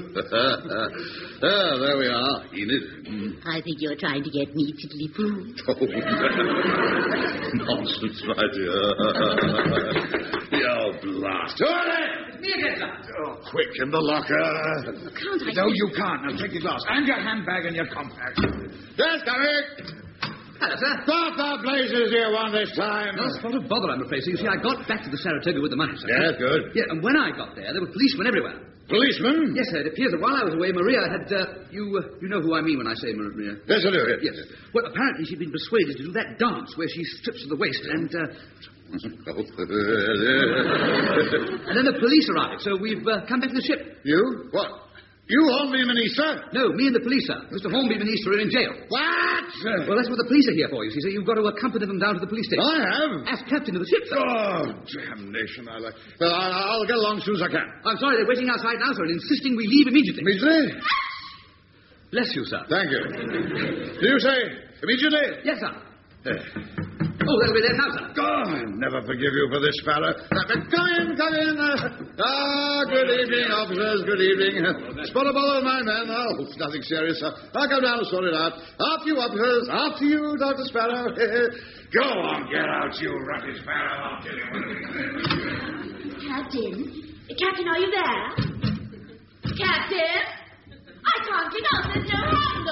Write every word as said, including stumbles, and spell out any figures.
Ah, there we are, Enid. Mm. I think you're trying to get me tiddly-poo. Oh, nonsense, my dear. Oh, blast. Me again, sir. Oh, quick, in the locker. Can't I... No, you can't. Now, take your glass and your handbag and your compact. Yes, coming. Hello, sir. What the blazes do you want this time? No spot of bother, I'm afraid. So, you see, I got back to the Saratoga with the money, sir. Yes, good. Yeah, and when I got there, there were policemen everywhere. Policeman? Yes, sir. It appears that while I was away, Maria had, uh, you uh, you know who I mean when I say Maria. Yes, I do. Yes. Yes. Well, apparently she'd been persuaded to do that dance where she strips to the waist and, uh... and then the police arrived, so we've uh, come back to the ship. You? What? You, Hornby Minister? No, me and the police, sir. Mister Hornby Minister are in jail. What? Well, that's what the police are here for, you see, so you've got to accompany them down to the police station. I have. As captain of the ship, sir. Oh, damnation. I like... Well, I'll, I'll get along as soon as I can. I'm sorry, they're waiting outside now, sir, and insisting we leave immediately. Immediately? Bless you, sir. Thank you. Do you say immediately? Yes, sir. Eh. Oh, they'll be there now, sir. God, I'll never forgive you for this, Sparrow. Uh, come in, come in. Uh, ah, good evening, officers. Good evening. Spot a bother of my men. Oh, it's nothing serious. Uh, I'll come down and sort it out. After you, officers. After you, Doctor Sparrow. Go on, get out, you rocket Sparrow. I'll tell you what it is. Captain? Captain, are you there? Captain? I can't get out. There's no handle.